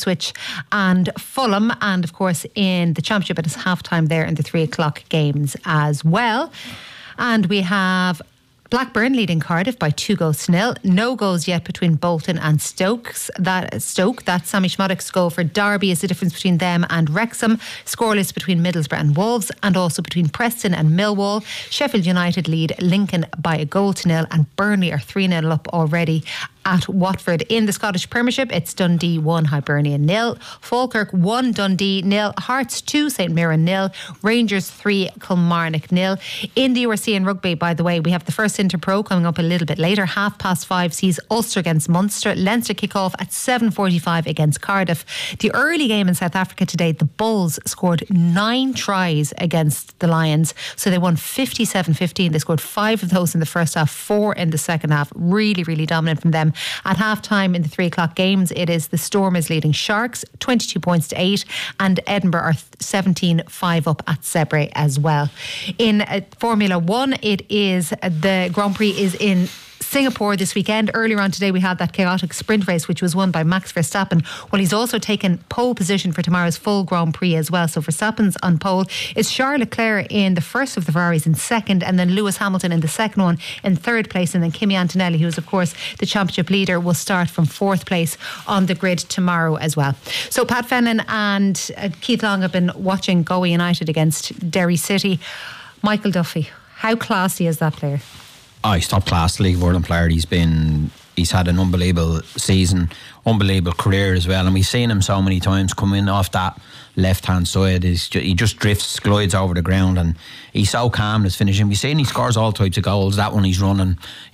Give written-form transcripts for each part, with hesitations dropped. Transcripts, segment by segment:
Ipswich and Fulham. And of course in the Championship it is half-time there in the 3 o'clock games as well. And we have Blackburn leading Cardiff by 2-0. No goals yet between Bolton and Stoke. That Sammy Schmoddick's goal for Derby is the difference between them and Wrexham. Scoreless between Middlesbrough and Wolves, and also between Preston and Millwall. Sheffield United lead Lincoln by 1-0, and Burnley are 3-0 up already at Watford. In the Scottish Premiership, it's Dundee 1, Hibernian 0, Falkirk 1, Dundee 0, Hearts 2, St Mirren 0, Rangers 3, Kilmarnock 0. In the URC in rugby, by the way, we have the first Interpro coming up a little bit later. 5:30 sees Ulster against Munster. Leinster kick off at 7:45 against Cardiff. The early game in South Africa today, the Bulls scored 9 tries against the Lions, so they won 57-15. They scored 5 of those in the first half, 4 in the second half. Really, really dominant from them. At half-time in the 3 o'clock games, it is the Stormers leading Sharks 22 points to 8, and Edinburgh are 17-5 up at Sebre as well. In Formula 1, it is the Grand Prix is in Singapore this weekend. Earlier on today we had that chaotic sprint race which was won by Max Verstappen. Well, he's also taken pole position for tomorrow's full Grand Prix as well. So Verstappen's on pole. It's Charles Leclerc in the first of the Ferraris in second, and then Lewis Hamilton in the second one in third place, and then Kimi Antonelli, who is of course the championship leader, will start from fourth place on the grid tomorrow as well. So Pat Fenlon and Keith Long have been watching Galway United against Derry City. Michael Duffy, how classy is that player? Oh, he's top class League of Ireland player. He's had an unbelievable season, unbelievable career as well, and we've seen him so many times come in off that left hand side. He just drifts, glides over the ground, and he's so calm in his finishing. We've seen he scores all types of goals. That one he's running,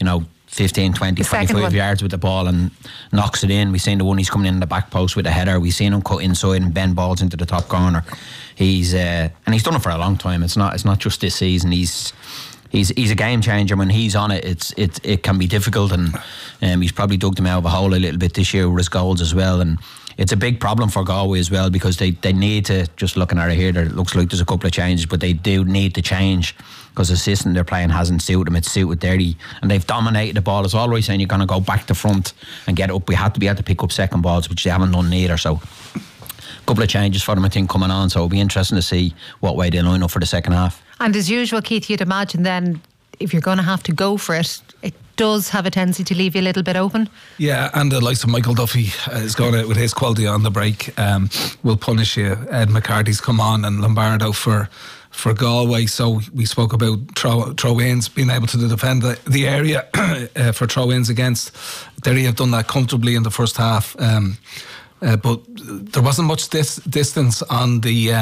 15, 20, 25 yards with the ball and knocks it in. We've seen the one he's coming in the back post with a header. We've seen him cut inside and bend balls into the top corner. He's done it for a long time. It's not just this season. He's a game changer. When he's on it, it can be difficult, and he's probably dug them out of a hole a little bit this year with his goals as well. And it's a big problem for Galway as well, because they need to, just looking at it here, there looks like there's a couple of changes, but they do need to change, because the system they're playing hasn't suited them. It's suited Derry, and they've dominated the ball. It's always saying you're going to go back to front and get it up. We had to be able to pick up second balls, which they haven't done either. So a couple of changes for them, I think, coming on. So it'll be interesting to see what way they line up for the second half. And as usual, Keith, you'd imagine then if you're going to have to go for it, it does have a tendency to leave you a little bit open. Yeah, and the likes of Michael Duffy is going to, with his quality on the break, will punish you. Ed McCarthy's come on, and Lombardo for Galway. So we spoke about throw-ins, being able to defend the area for throw-ins against Derry. Have done that comfortably in the first half. But there wasn't much distance on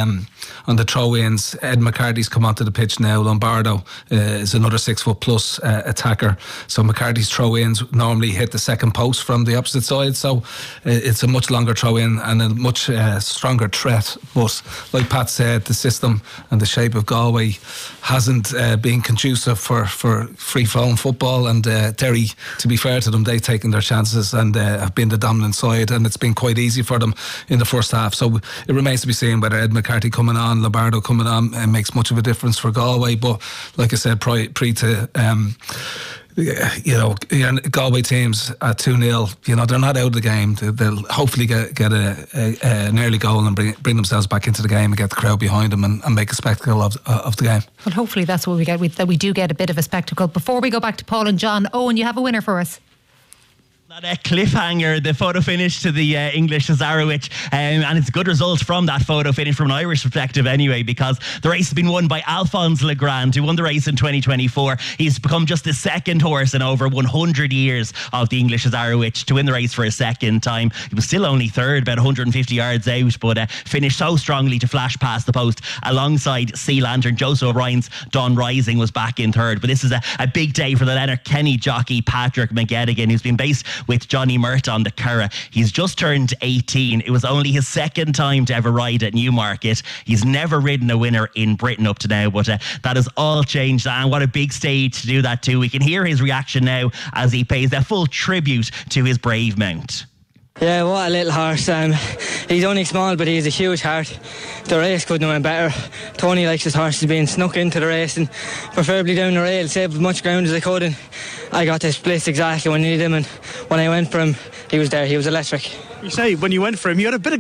the throw-ins. Ed McCarthy's come onto the pitch now. Lombardo is another 6-foot+ attacker. So McCarthy's throw-ins normally hit the second post from the opposite side. So it's a much longer throw-in and a much stronger threat. But like Pat said, the system and the shape of Galway hasn't been conducive for free-flowing football. And Derry, to be fair to them, they've taken their chances and have been the dominant side, and it's been quite easy for them in the first half. So it remains to be seen whether Ed McCarthy coming on, Lombardo coming on, makes much of a difference for Galway. But like I said, pre to Galway teams at 2-0, they're not out of the game. They'll hopefully get an early goal and bring themselves back into the game and get the crowd behind them and make a spectacle of the game. Well, hopefully that's what we get. That we do get a bit of a spectacle. Before we go back to Paul and John, Owen, you have a winner for us. That cliffhanger, the photo finish to the English Lazarowicz, and it's a good result from that photo finish from an Irish perspective anyway, because the race has been won by Alphonse Legrand, who won the race in 2024. He's become just the second horse in over 100 years of the English Lazarowicz to win the race for a second time. He was still only third, about 150 yards out, but finished so strongly to flash past the post alongside Sea Lantern. Joseph O'Brien's Dawn Rising was back in third. But this is a big day for the Letterkenny jockey Patrick McGettigan, who's been based with Johnny Mert on the Curragh. He's just turned 18. It was only his second time to ever ride at Newmarket. He's never ridden a winner in Britain up to now, but that has all changed, and what a big stage to do that too. We can hear his reaction now as he pays a full tribute to his brave mount. Yeah, what a little horse. He's only small, but he's a huge heart. The race couldn't have went better. Tony likes his horses being snuck into the race, and preferably down the rail, save as much ground as I could, and I got this place exactly when I needed him, and when I went for him, he was there. He was electric. You say when you went for him, you had a bit of